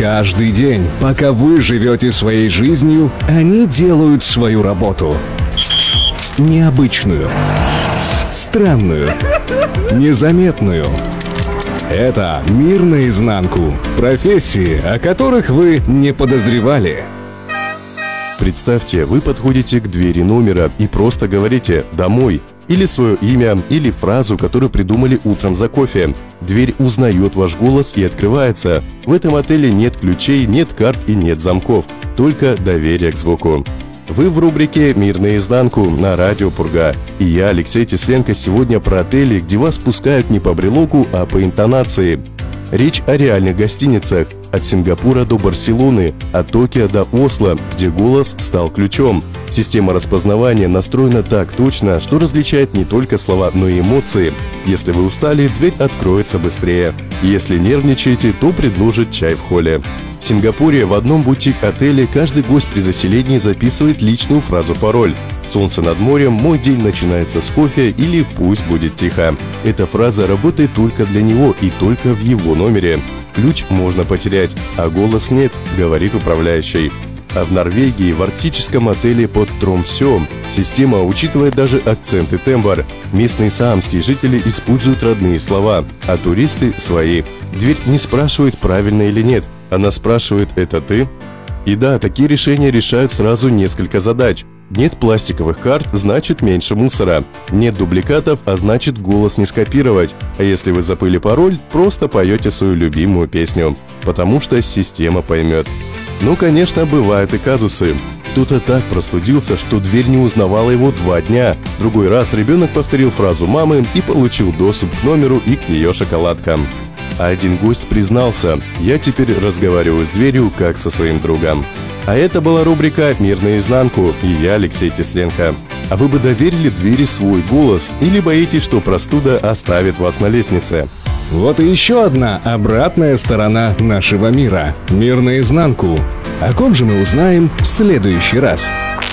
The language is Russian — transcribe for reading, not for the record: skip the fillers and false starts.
Каждый день, пока вы живете своей жизнью, они делают свою работу. Необычную, странную, незаметную. Это «Мир наизнанку». Профессии, о которых вы не подозревали. Представьте, вы подходите к двери номера и просто говорите «домой» или свое имя, или фразу, которую придумали утром за кофе. Дверь узнает ваш голос и открывается. В этом отеле нет ключей, нет карт и нет замков, только доверие к звуку. Вы в рубрике «Мир наизнанку» на радио Пурга. И я, Алексей Тесленко, сегодня про отели, где вас пускают не по брелоку, а по интонации. Речь о реальных гостиницах. От Сингапура до Барселоны, от Токио до Осло, где голос стал ключом. Система распознавания настроена так точно, что различает не только слова, но и эмоции. Если вы устали, дверь откроется быстрее. Если нервничаете, то предложит чай в холле. В Сингапуре в одном бутик-отеле каждый гость при заселении записывает личную фразу-пароль. «Солнце над морем», «Мой день начинается с кофе» или «Пусть будет тихо». Эта фраза работает только для него и только в его номере. Ключ можно потерять, а голос нет, говорит управляющий. А в Норвегии, в арктическом отеле под Тромсё, система учитывает даже акцент и тембр. Местные саамские жители используют родные слова, а туристы – свои. Дверь не спрашивает, правильно или нет, она спрашивает «это ты?». И да, такие решения решают сразу несколько задач. Нет пластиковых карт, значит меньше мусора. Нет дубликатов, а значит голос не скопировать. А если вы забыли пароль, просто поете свою любимую песню. Потому что система поймет. Ну, конечно, бывают и казусы. Кто-то так простудился, что дверь не узнавала его 2 дня. Другой раз ребенок повторил фразу мамы и получил доступ к номеру и к ее шоколадкам. А один гость признался: «Я теперь разговариваю с дверью, как со своим другом». А это была рубрика «Мир наизнанку» и я, Алексей Тесленко. А вы бы доверили двери свой голос или боитесь, что простуда оставит вас на лестнице? Вот и еще одна обратная сторона нашего мира. Мир наизнанку. О ком же мы узнаем в следующий раз?